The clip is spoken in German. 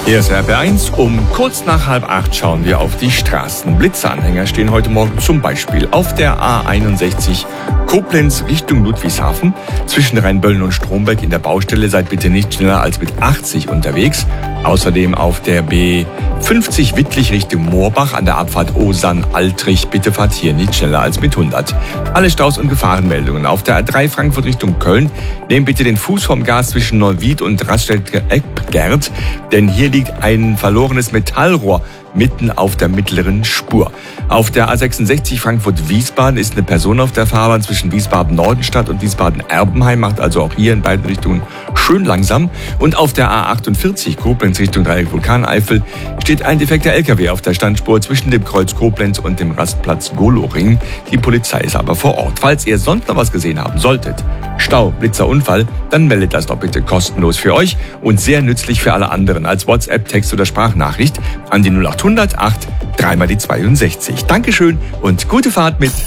Hier ist RB1. Um kurz nach 7:30 schauen wir auf die Straßen. Blitzeanhänger stehen heute Morgen zum Beispiel auf der A61 Koblenz Richtung Ludwigshafen. Zwischen Rheinböllen und Stromberg in der Baustelle seid bitte nicht schneller als mit 80 unterwegs. Außerdem auf der B50 Wittlich Richtung Moorbach an der Abfahrt Osann-Altrich. Bitte fahrt hier nicht schneller als mit 100. Alle Staus und Gefahrenmeldungen auf der A3 Frankfurt Richtung Köln. Nehmt bitte den Fuß vom Gas zwischen Neuwied und Raststätte-Eckgert, denn hier liegt ein verlorenes Metallrohr mitten auf der mittleren Spur. Auf der A66 Frankfurt-Wiesbaden ist eine Person auf der Fahrbahn zwischen Wiesbaden-Nordenstadt und Wiesbaden-Erbenheim, macht also auch hier in beiden Richtungen schön langsam. Und auf der A48 Koblenz Richtung Dreieck Vulkaneifel steht ein defekter LKW auf der Standspur zwischen dem Kreuz Koblenz und dem Rastplatz Goloring. Die Polizei ist aber vor Ort. Falls ihr sonst noch was gesehen haben solltet, Stau, Blitzer, Unfall, dann meldet das doch bitte kostenlos für euch und sehr nützlich für alle anderen als WhatsApp, Text oder Sprachnachricht an die 0800 8 3 mal die 62. Dankeschön und gute Fahrt mit